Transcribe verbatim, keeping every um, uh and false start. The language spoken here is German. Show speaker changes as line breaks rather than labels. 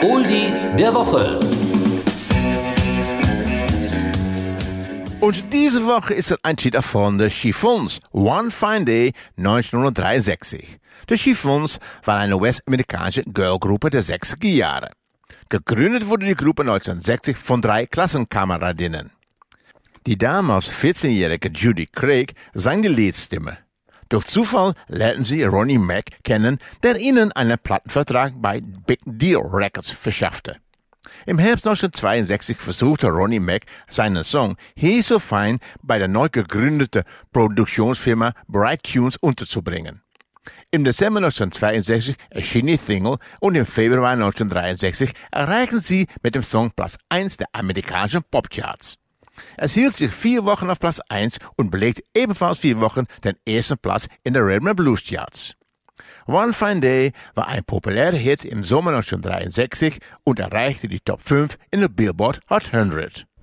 Oldie der Woche.
Und diese Woche ist es ein Titel von The Chiffons, One Fine Day neunzehnhundertdreiundsechzig. The Chiffons war eine US-amerikanische Girlgruppe der sechziger Jahre. Gegründet wurde die Gruppe neunzehnhundertsechzig von drei Klassenkameradinnen. Die damals vierzehnjährige Judy Craig sang die Leadstimme. Durch Zufall lernten sie Ronnie Mack kennen, der ihnen einen Plattenvertrag bei Big Deal Records verschaffte. Im Herbst neunzehnhundertzweiundsechzig versuchte Ronnie Mack seinen Song He's So Fine bei der neu gegründeten Produktionsfirma Bright Tunes unterzubringen. Im Dezember neunzehnhundertzweiundsechzig erschien die Single und im Februar neunzehnhundertdreiundsechzig erreichten sie mit dem Song Platz eins der amerikanischen Popcharts. Es hielt sich vier Wochen auf Platz eins und belegte ebenfalls vier Wochen den ersten Platz in der Rhythm and Blues Charts. One Fine Day war ein populärer Hit im Sommer neunzehnhundertdreiundsechzig und erreichte die Top fünf in der Billboard Hot hundert.